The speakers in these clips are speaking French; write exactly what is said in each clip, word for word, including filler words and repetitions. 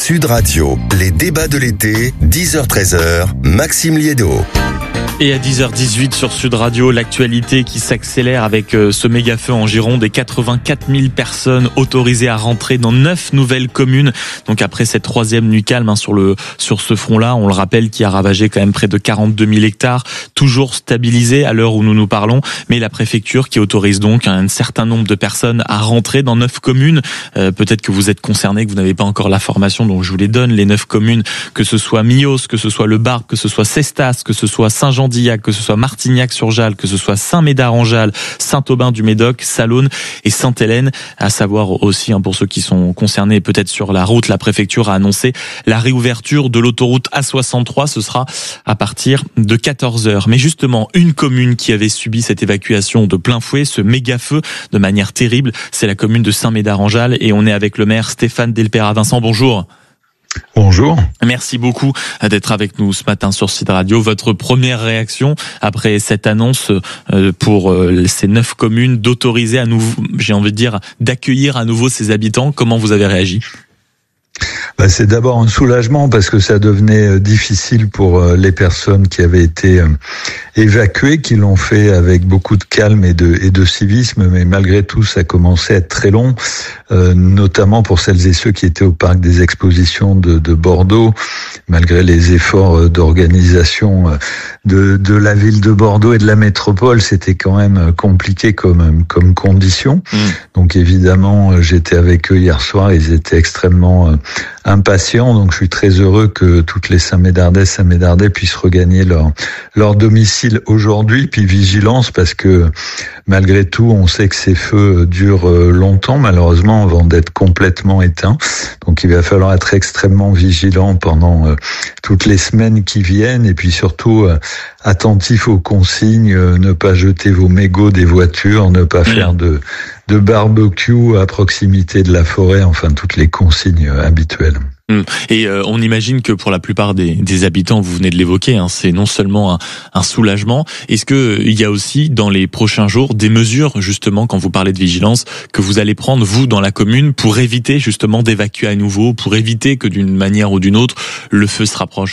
Sud Radio, les débats de l'été, dix heures treize heures, Maxime Liédo. Et à dix heures dix-huit sur Sud Radio, l'actualité qui s'accélère avec ce méga-feu en Gironde et quatre-vingt-quatre mille personnes autorisées à rentrer dans neuf nouvelles communes. Donc après cette troisième nuit calme hein, sur le sur ce front-là, on le rappelle, qui a ravagé quand même près de quarante-deux mille hectares, toujours stabilisé à l'heure où nous nous parlons. Mais la préfecture qui autorise donc un certain nombre de personnes à rentrer dans neuf communes. Euh, peut-être que vous êtes concernés, que vous n'avez pas encore la formation, donc je vous les donne. Les neuf communes, que ce soit Millos, que ce soit Le Barbe, que ce soit Cestas, que ce soit Saint-Jean d'Illac, que ce soit Martignac-sur-Jalles, que ce soit Saint-Médard-en-Jalles, Saint-Aubin-du-Médoc, Salonne et Sainte-Hélène. À savoir aussi, hein, pour ceux qui sont concernés, peut-être sur la route, la préfecture a annoncé la réouverture de l'autoroute A soixante-trois. Ce sera à partir de quatorze heures. Mais justement, une commune qui avait subi cette évacuation de plein fouet, ce méga-feu de manière terrible, c'est la commune de Saint-Médard-en-Jalles. Et on est avec le maire Stéphane Delpera. Vincent, bonjour. Bonjour. Merci beaucoup d'être avec nous ce matin sur Sud Radio. Votre première réaction après cette annonce pour ces neuf communes d'autoriser à nouveau, j'ai envie de dire, d'accueillir à nouveau ces habitants, comment vous avez réagi ? Bah, c'est d'abord un soulagement parce que ça devenait difficile pour les personnes qui avaient été évacuées, qui l'ont fait avec beaucoup de calme et de, et de civisme, mais malgré tout ça commençait à être très long, euh, notamment pour celles et ceux qui étaient au parc des expositions de, de Bordeaux, malgré les efforts d'organisation de, de la ville de Bordeaux et de la métropole, c'était quand même compliqué comme, comme condition. Mmh. Donc évidemment, j'étais avec eux hier soir, ils étaient extrêmement impatients, donc je suis très heureux que toutes les Saint-Médardais, Saint-Médardais puissent regagner leur, leur domicile aujourd'hui, puis vigilance parce que malgré tout, on sait que ces feux durent longtemps, malheureusement, avant d'être complètement éteints. Donc il va falloir être extrêmement vigilant pendant toutes les semaines qui viennent et puis surtout attentif aux consignes, ne pas jeter vos mégots des voitures, ne pas faire de de barbecue à proximité de la forêt, enfin toutes les consignes habituelles. Et euh, on imagine que pour la plupart des, des habitants, vous venez de l'évoquer, hein, c'est non seulement un, un soulagement. Est-ce que il y a aussi dans les prochains jours des mesures, justement, quand vous parlez de vigilance, que vous allez prendre vous dans la commune pour éviter justement d'évacuer à nouveau, pour éviter que d'une manière ou d'une autre le feu se rapproche ?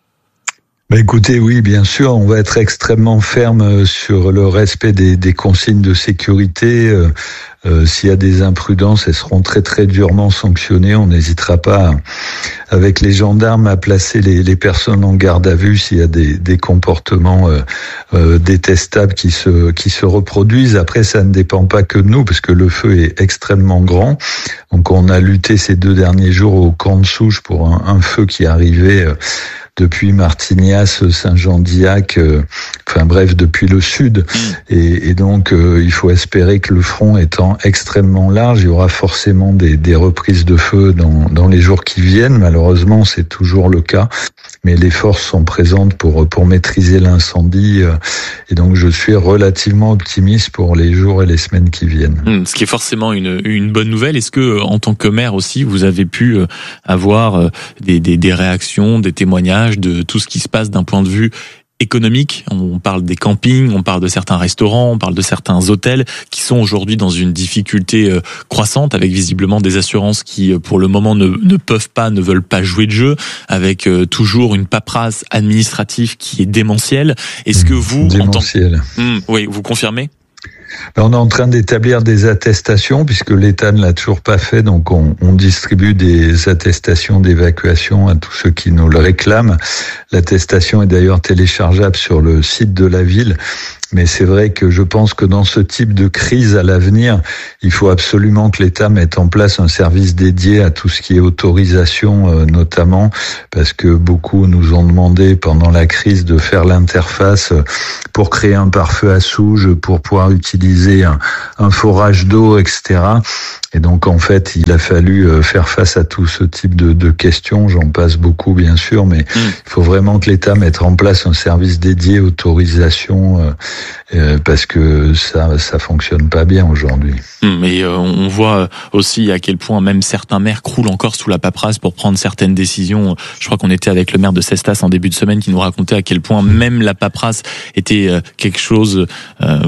Bah écoutez, oui, bien sûr, on va être extrêmement ferme sur le respect des, des consignes de sécurité. Euh, euh, s'il y a des imprudences, elles seront très très durement sanctionnées. On n'hésitera pas, avec les gendarmes, à placer les, les personnes en garde à vue s'il y a des, des comportements euh, euh, détestables qui se qui se reproduisent. Après, ça ne dépend pas que de nous, parce que le feu est extrêmement grand. Donc, on a lutté ces deux derniers jours au camp de Souche pour un, un feu qui arrivait Euh, depuis Martignas, Saint-Jean-d'Illac, euh, enfin bref, depuis le sud. Et, et donc, euh, il faut espérer que le front étant extrêmement large, il y aura forcément des, des reprises de feu dans, dans les jours qui viennent. Malheureusement, c'est toujours le cas. Mais les forces sont présentes pour pour maîtriser l'incendie. Euh, et donc, je suis relativement optimiste pour les jours et les semaines qui viennent. Ce qui est forcément une, une bonne nouvelle. Est-ce que, en tant que maire aussi, vous avez pu avoir des, des, des réactions, des témoignages de tout ce qui se passe d'un point de vue économique? On parle des campings, on parle de certains restaurants, on parle de certains hôtels qui sont aujourd'hui dans une difficulté croissante, avec visiblement des assurances qui, pour le moment, ne, ne peuvent pas, ne veulent pas jouer de jeu, avec toujours une paperasse administrative qui est démentielle. Est-ce que vous, démentielle. En tant... Mmh, oui, vous confirmez? On est en train d'établir des attestations puisque l'État ne l'a toujours pas fait, donc on, on distribue des attestations d'évacuation à tous ceux qui nous le réclament. L'attestation est d'ailleurs téléchargeable sur le site de la ville. Mais c'est vrai que je pense que dans ce type de crise à l'avenir, il faut absolument que l'État mette en place un service dédié à tout ce qui est autorisation, euh, notamment parce que beaucoup nous ont demandé pendant la crise de faire l'interface pour créer un pare-feu à Souges, pour pouvoir utiliser un, un forage d'eau, et cetera. Et donc, en fait, il a fallu faire face à tout ce type de, de questions. J'en passe beaucoup, bien sûr, mais mmh. il faut vraiment que l'État mette en place un service dédié autorisation euh, euh, parce que ça ça fonctionne pas bien aujourd'hui. Mais euh, on voit aussi à quel point même certains maires croulent encore sous la paperasse pour prendre certaines décisions. Je crois qu'on était avec le maire de Cestas en début de semaine qui nous racontait à quel point même la paperasse était quelque chose... Euh,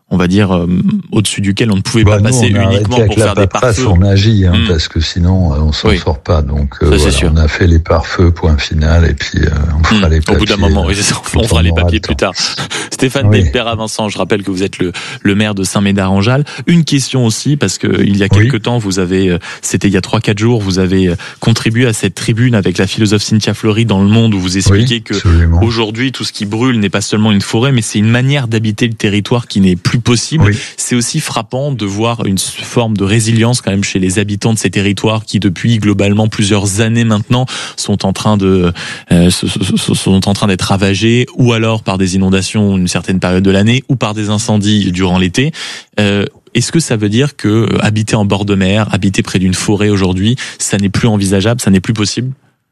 on va dire, euh, au-dessus duquel on ne pouvait bah, pas nous, passer uniquement pour faire des pare-feux. On agit, hein, mmh. parce que sinon, on s'en oui. sort pas. Donc, ça, euh, voilà, sûr. on a fait les pare-feux, point final, et puis euh, on fera mmh. les papiers. Au bout d'un moment, oui, ça, on fera les papiers plus tard. Stéphane oui. Delpère-Vincent, je rappelle que vous êtes le, le maire de Saint-Médard-en-Jalles. Une question aussi, parce que il y a quelques oui. temps, vous avez, c'était il y a trois quatre jours, vous avez contribué à cette tribune avec la philosophe Cynthia Fleury dans Le Monde, où vous expliquez oui, que absolument. Aujourd'hui, tout ce qui brûle n'est pas seulement une forêt, mais c'est une manière d'habiter le territoire qui n'est plus possible. Oui. C'est aussi frappant de voir une forme de résilience quand même chez les habitants de ces territoires qui, depuis globalement plusieurs années maintenant, sont en train de euh, sont en train d'être ravagés, ou alors par des inondations une certaine période de l'année, ou par des incendies durant l'été. Euh, Est-ce que ça veut dire que habiter en bord de mer, habiter près d'une forêt aujourd'hui, ça n'est plus envisageable, ça n'est plus possible ?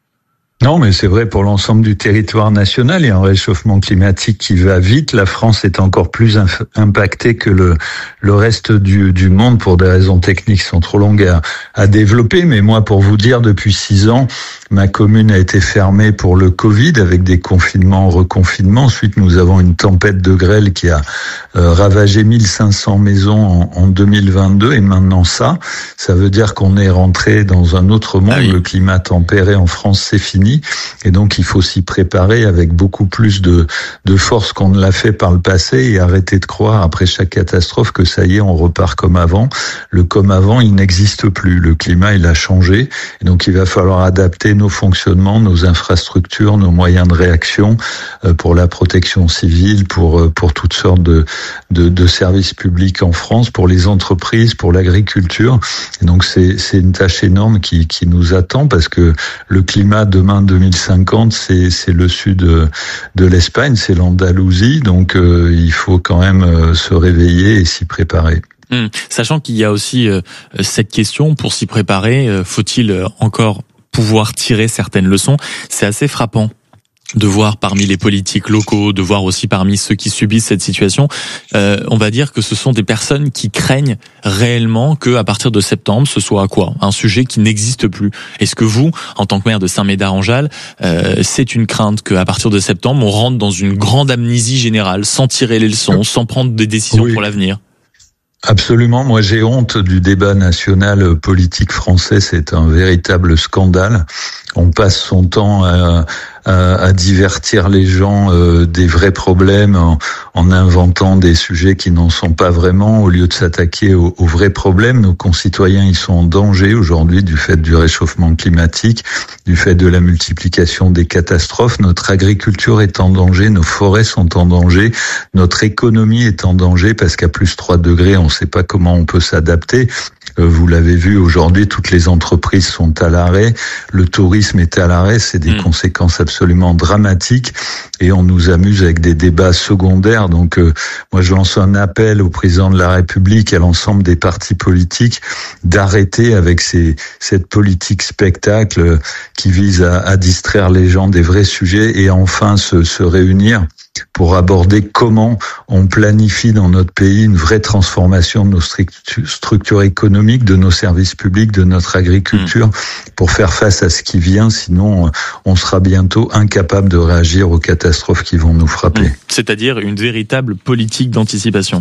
Non, mais c'est vrai pour l'ensemble du territoire national. Il y a un réchauffement climatique qui va vite. La France est encore plus inf- impactée que le, le reste du, du monde pour des raisons techniques qui sont trop longues à, à développer. Mais moi, pour vous dire, depuis six ans, ma commune a été fermée pour le Covid avec des confinements, reconfinements. Ensuite, nous avons une tempête de grêle qui a euh, ravagé mille cinq cents maisons en, en deux mille vingt-deux. Et maintenant ça, ça veut dire qu'on est rentré dans un autre monde. Ah oui. Le climat tempéré en France, c'est fini. Et donc, il faut s'y préparer avec beaucoup plus de, de force qu'on ne l'a fait par le passé et arrêter de croire, après chaque catastrophe, que ça y est, on repart comme avant. Le comme avant, il n'existe plus. Le climat, il a changé. Et donc, il va falloir adapter nos fonctionnements, nos infrastructures, nos moyens de réaction pour la protection civile, pour, pour toutes sortes de, de, de services publics en France, pour les entreprises, pour l'agriculture. Et donc, c'est, c'est une tâche énorme qui, qui nous attend parce que le climat demain, deux mille cinquante, c'est, c'est le sud de, de l'Espagne, c'est l'Andalousie, donc euh, il faut quand même euh, se réveiller et s'y préparer. Mmh. Sachant qu'il y a aussi euh, cette question, pour s'y préparer, euh, faut-il encore pouvoir tirer certaines leçons ? C'est assez frappant de voir parmi les politiques locaux, de voir aussi parmi ceux qui subissent cette situation, euh, on va dire que ce sont des personnes qui craignent réellement que à partir de septembre, ce soit quoi ? Un sujet qui n'existe plus. Est-ce que vous, en tant que maire de Saint-Médard-en-Jalles, euh, c'est une crainte qu'à partir de septembre, on rentre dans une grande amnésie générale, sans tirer les leçons, sans prendre des décisions oui. pour l'avenir ? Absolument. Moi, j'ai honte du débat national politique français. C'est un véritable scandale. On passe son temps à, à, à divertir les gens euh, des vrais problèmes en, en inventant des sujets qui n'en sont pas vraiment, au lieu de s'attaquer aux, aux vrais problèmes. Nos concitoyens, ils sont en danger aujourd'hui du fait du réchauffement climatique, du fait de la multiplication des catastrophes. Notre agriculture est en danger, nos forêts sont en danger, notre économie est en danger parce qu'à plus trois degrés, on ne sait pas comment on peut s'adapter. Vous l'avez vu, aujourd'hui, toutes les entreprises sont à l'arrêt, le tourisme est à l'arrêt, c'est des mmh. conséquences absolument dramatiques et on nous amuse avec des débats secondaires. Donc, euh, moi, je lance un appel au président de la République et à l'ensemble des partis politiques d'arrêter avec ces, cette politique spectacle qui vise à, à distraire les gens des vrais sujets et enfin se, se réunir pour aborder comment on planifie dans notre pays une vraie transformation de nos structures économiques, de nos services publics, de notre agriculture, mmh. pour faire face à ce qui vient. Sinon, on sera bientôt incapable de réagir aux catastrophes qui vont nous frapper. Mmh. C'est-à-dire une véritable politique d'anticipation.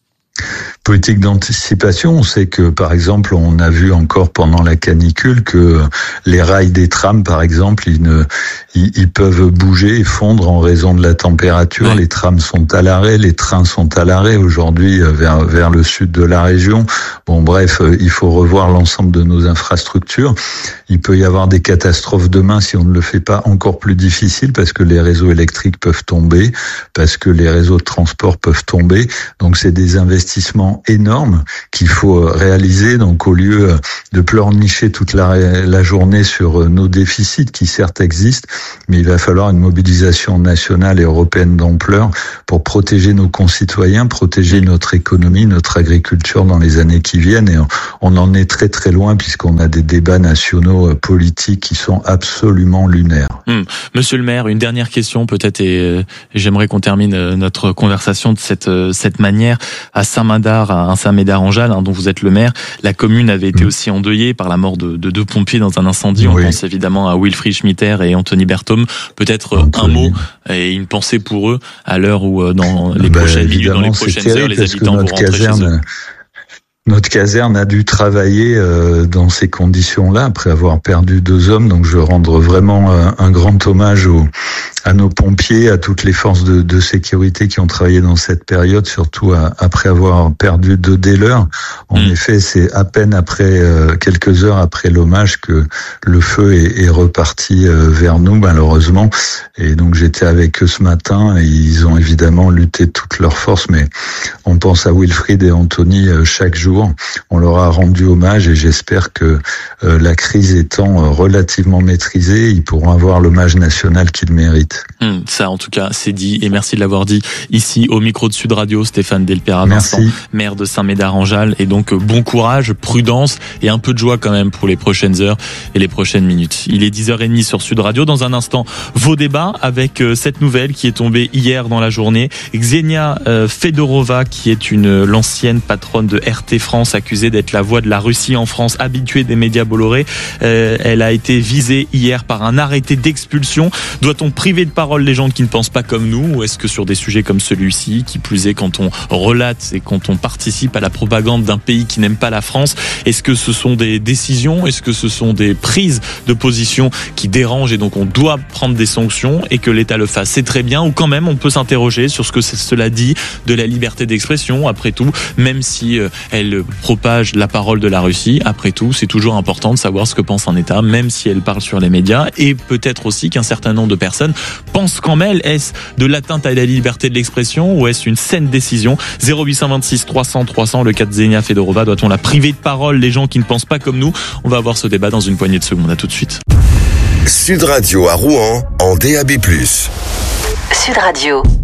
Politique d'anticipation, on sait que, par exemple, on a vu encore pendant la canicule que les rails des trams, par exemple, ils, ne, ils, ils peuvent bouger et fondre en raison de la température. Ouais. Les trams sont à l'arrêt, les trains sont à l'arrêt aujourd'hui vers, vers le sud de la région. Bon, bref, il faut revoir l'ensemble de nos infrastructures. Il peut y avoir des catastrophes demain si on ne le fait pas encore plus difficile parce que les réseaux électriques peuvent tomber, parce que les réseaux de transport peuvent tomber. Donc, c'est des investissements énorme qu'il faut réaliser. Donc, au lieu de pleurnicher toute la, la journée sur nos déficits qui certes existent, mais il va falloir une mobilisation nationale et européenne d'ampleur pour protéger nos concitoyens, protéger notre économie, notre agriculture dans les années qui viennent. Et on en est très très loin puisqu'on a des débats nationaux politiques qui sont absolument lunaires. Mmh. Monsieur le maire, une dernière question peut-être, et euh, j'aimerais qu'on termine notre conversation de cette, cette manière. À Saint-Mandard, soir à Saint-Médard-en-Jalles, hein, dont vous êtes le maire. La commune avait été mmh. aussi endeuillée par la mort de, de deux pompiers dans un incendie. Oui. On pense évidemment à Wilfried Schmitter et Anthony Berthaume. Peut-être Anthony. un mot et une pensée pour eux à l'heure où dans les bah, prochaines minutes, dans les prochaines heures, les habitants vont rentrer caserne... chez eux. Notre caserne a dû travailler euh, dans ces conditions-là après avoir perdu deux hommes. Donc, je veux rendre vraiment euh, un grand hommage aux, à nos pompiers, à toutes les forces de, de sécurité qui ont travaillé dans cette période, surtout à, après avoir perdu deux des leurs. En mmh. effet, c'est à peine après euh, quelques heures après l'hommage que le feu est, est reparti euh, vers nous, malheureusement. Et donc, j'étais avec eux ce matin et ils ont évidemment lutté de toutes leurs forces. Mais on pense à Wilfried et Anthony euh, chaque jour. On leur a rendu hommage et j'espère que euh, la crise étant euh, relativement maîtrisée, ils pourront avoir l'hommage national qu'ils méritent. Mmh, ça, en tout cas, c'est dit. Et merci de l'avoir dit ici au micro de Sud Radio, Stéphane Delpera, Vincent, maire de Saint-Médard-en-Jalles. Et donc, bon courage, prudence et un peu de joie quand même pour les prochaines heures et les prochaines minutes. Il est dix heures trente sur Sud Radio. Dans un instant, vos débats avec euh, cette nouvelle qui est tombée hier dans la journée. Ksenia euh, Fedorova, qui est une l'ancienne patronne de R T France, accusée d'être la voix de la Russie en France, habituée des médias Bolloré. Euh, elle a été visée hier par un arrêté d'expulsion. Doit-on priver de parole les gens qui ne pensent pas comme nous, ou est-ce que sur des sujets comme celui-ci, qui plus est quand on relate et quand on participe à la propagande d'un pays qui n'aime pas la France, est-ce que ce sont des décisions, est-ce que ce sont des prises de position qui dérangent et donc on doit prendre des sanctions et que l'État le fasse? C'est très bien, ou quand même on peut s'interroger sur ce que cela dit de la liberté d'expression. Après tout, même si euh, elle propage la parole de la Russie, après tout, c'est toujours important de savoir ce que pense un État, même si elle parle sur les médias, et peut-être aussi qu'un certain nombre de personnes pensent qu'en elle, est-ce de l'atteinte à la liberté de l'expression ou est-ce une saine décision? Zéro huit cent vingt-six trois cents trois cents, le cas de Ksenia Fedorova, doit-on la priver de parole, les gens qui ne pensent pas comme nous? On va avoir ce débat dans une poignée de secondes, à tout de suite. Sud Radio à Rouen, en D A B plus. Sud Radio.